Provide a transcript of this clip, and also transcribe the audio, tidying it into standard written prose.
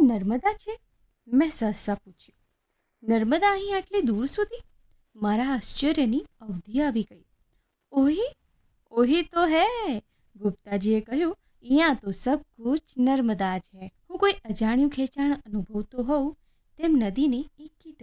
નર્મદા છે? મેં સહસા પૂછ્યું. નર્મદા અહીં આટલી દૂર સુધી? મારા આશ્ચર્યની અવધિ આવી ગઈ. ઓહી ઓહી તો હે, ગુપ્તાજીએ કહ્યું. અહીંયા તો સબ કુછ નર્મદા છે. હું કોઈ અજાણ્યું ખેંચાણ અનુભવતો હોઉં તેમ નદીને એક